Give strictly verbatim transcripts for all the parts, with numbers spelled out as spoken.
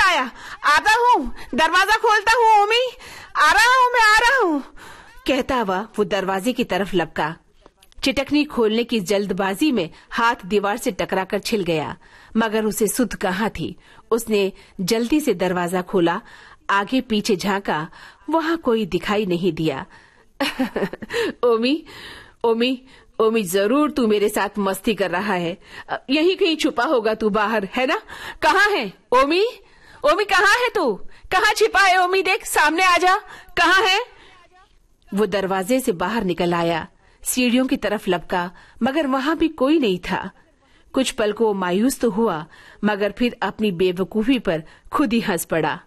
आया, आता हूँ, दरवाजा खोलता हूँ ओमी, आ रहा हूँ, मैं आ रहा हूँ, कहता हुआ वो दरवाजे की तरफ लपका। चिटकनी खोलने की जल्दबाजी में हाथ दीवार से टकराकर छिल गया, मगर उसे सुध कहाँ थी। उसने जल्दी से दरवाजा खोला, आगे पीछे झांका, वहां कोई दिखाई नहीं दिया। ओमी, ओमी, ओमी, जरूर तू मेरे साथ मस्ती कर रहा है। यहीं कहीं छुपा होगा तू बाहर, है ना? कहाँ है ओमी? ओमी कहाँ है तू? कहाँ छिपा है ओमी? देख सामने आ जा, कहाँ है? वो दरवाजे से बाहर निकल आया, सीढ़ियों की तरफ लपका, मगर वहां भी कोई नहीं था। कुछ पल को मायूस तो हुआ, मगर फिर अपनी बेवकूफी पर खुद ही हंस पड़ा।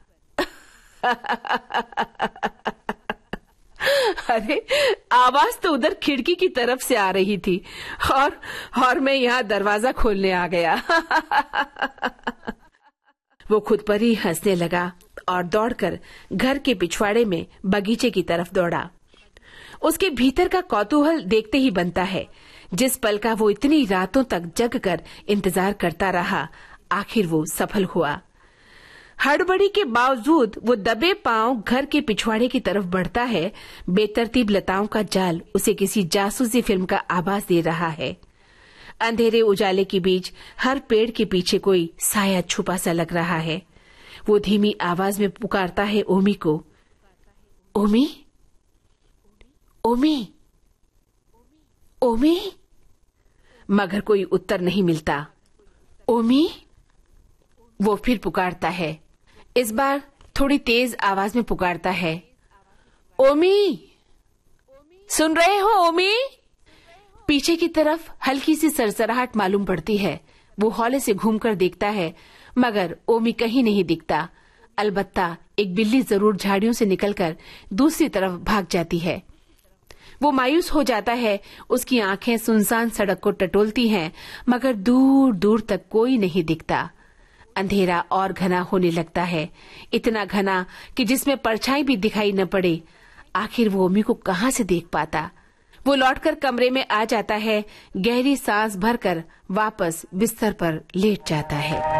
अरे, आवाज तो उधर खिड़की की तरफ से आ रही थी और और मैं यहाँ दरवाजा खोलने आ गया। वो खुद पर ही हंसने लगा और दौड़कर घर के पिछवाड़े में बगीचे की तरफ दौड़ा। उसके भीतर का कौतूहल देखते ही बनता है। जिस पल का वो इतनी रातों तक जग कर इंतजार करता रहा, आखिर वो सफल हुआ। हड़बड़ी के बावजूद वो दबे पांव घर के पिछवाड़े की तरफ बढ़ता है। बेतरतीब लताओं का जाल उसे किसी जासूसी फिल्म का आभास दे रहा है। अंधेरे उजाले के बीच हर पेड़ के पीछे कोई साया छुपा सा लग रहा है। वो धीमी आवाज में पुकारता है ओमी को, ओमी, ओमी, ओमी, मगर कोई उत्तर नहीं मिलता। ओमी, वो फिर पुकारता है। इस बार थोड़ी तेज आवाज में पुकारता है, ओमी, सुन रहे हो ओमी? पीछे की तरफ हल्की सी सरसराहट मालूम पड़ती है। वो हौले से घूमकर देखता है, मगर ओमी कहीं नहीं दिखता। अलबत्ता एक बिल्ली जरूर झाड़ियों से निकलकर दूसरी तरफ भाग जाती है। वो मायूस हो जाता है। उसकी आंखें सुनसान सड़क को टटोलती हैं, मगर दूर दूर तक कोई नहीं दिखता। अंधेरा और घना होने लगता है, इतना घना कि जिसमें परछाई भी दिखाई न पड़े। आखिर वो ओमी को कहाँ से देख पाता? वो लौटकर कमरे में आ जाता है, गहरी सांस भरकर वापस बिस्तर पर लेट जाता है।